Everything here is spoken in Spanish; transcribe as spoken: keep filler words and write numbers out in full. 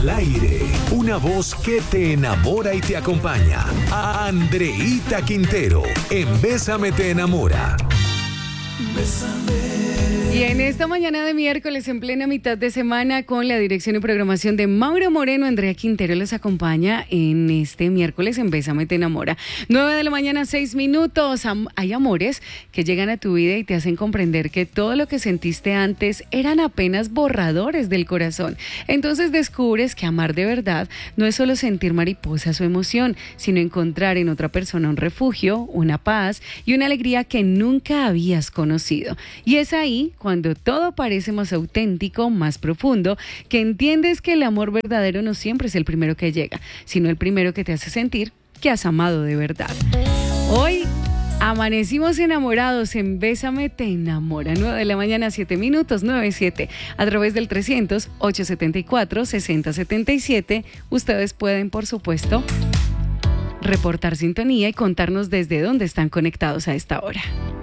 Al aire, una voz que te enamora y te acompaña. Andreíta Quintero, en Bésame te enamora. Bésame. Y en esta mañana de miércoles, en plena mitad de semana, con la dirección y programación de Mauro Moreno, Andrea Quintero les acompaña en este miércoles en Bésame te enamora. nueve de la mañana, seis minutos. Am- hay amores que llegan a tu vida y te hacen comprender que todo lo que sentiste antes eran apenas borradores del corazón. Entonces descubres que amar de verdad no es solo sentir mariposas o emoción, sino encontrar en otra persona un refugio, una paz y una alegría que nunca habías conocido. Y es ahí cuando todo parece más auténtico, más profundo, que entiendes que el amor verdadero no siempre es el primero que llega, sino el primero que te hace sentir que has amado de verdad. Hoy amanecimos enamorados en Bésame te enamora. nueve de la mañana, siete minutos, nueve siete. A través del trescientos, ochocientos setenta y cuatro, sesenta setenta y siete. Ustedes pueden, por supuesto, reportar sintonía y contarnos desde dónde están conectados a esta hora.